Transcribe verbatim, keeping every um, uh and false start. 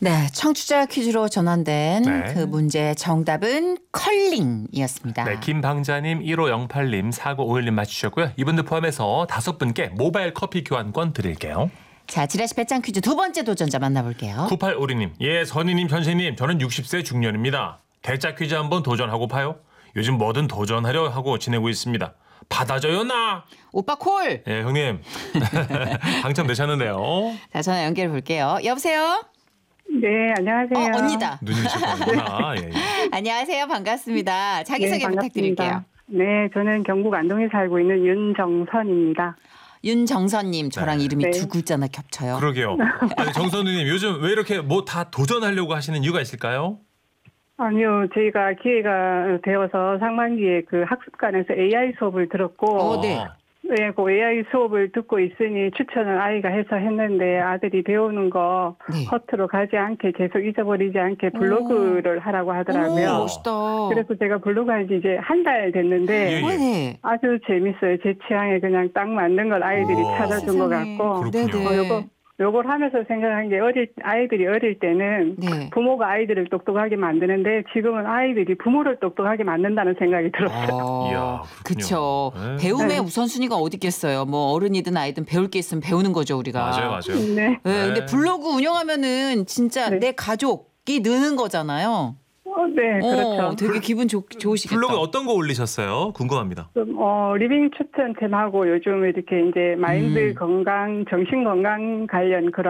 네, 청취자 퀴즈로 전환된 네. 그 문제 정답은 컬링이었습니다. 네, 김방자님, 일오영팔님, 사구오일님 맞추셨고요. 이분들 포함해서 다섯 분께 모바일 커피 교환권 드릴게요. 자, 지라시 배짱 퀴즈 두 번째 도전자 만나볼게요. 구팔오이님, 예, 선희님, 현세님, 저는 육십 세 중년입니다. 대짜 퀴즈 한번 도전하고파요. 요즘 뭐든 도전하려 하고 지내고 있습니다. 받아줘요, 나. 오빠 콜! 예, 형님. 당첨되셨는데요. 자, 전화 연결해 볼게요. 여보세요? 네, 안녕하세요. 어, 언니다. 눈이 칠거구나. 예, 예. 안녕하세요. 반갑습니다. 자기소개 네, 부탁드릴게요. 반갑습니다. 네, 저는 경북 안동에 살고 있는 윤정선입니다. 윤정선님, 저랑 네. 이름이 네. 두 글자나 겹쳐요. 그러게요. 아니, 정선우님, 요즘 왜 이렇게 뭐 다 도전하려고 하시는 이유가 있을까요? 아니요, 저희가 기회가 되어서 상반기에 그 학습관에서 에이아이 수업을 들었고, 어, 네. 네, 그 에이아이 수업을 듣고 있으니 추천을 아이가 해서 했는데 아들이 배우는 거 네. 허투루 가지 않게 계속 잊어버리지 않게 블로그를 하라고 하더라고요. 오, 멋있다. 그래서 제가 블로그 한 지 이제 한 달 됐는데 예, 예. 어, 네. 아주 재밌어요. 제 취향에 그냥 딱 맞는 걸 아이들이 오. 찾아준 것 세상에. 같고. 그렇군요. 어, 요거, 요걸 하면서 생각한 게 어릴, 아이들이 어릴 때는 네. 부모가 아이들을 똑똑하게 만드는데 지금은 아이들이 부모를 똑똑하게 만든다는 생각이 들었어요. 어, 이야, 그쵸. 그렇군요. 네. 배움의 네. 우선순위가 어디 있겠어요. 뭐 어른이든 아이든 배울 게 있으면 배우는 거죠, 우리가. 맞아요, 맞아요. 네. 네, 근데 네. 블로그 운영하면은 진짜 네. 내 가족이 느는 거잖아요. 어, 네, 그렇죠. 어, 되게 기분 좋, 좋으시겠다. 블로그에 어떤 거 올리셨어요? 궁금합니다. 좀, 어, 리빙 추천템하고 요즘 이렇게 이제 마인드 음. 건강, 정신 건강 관련 그런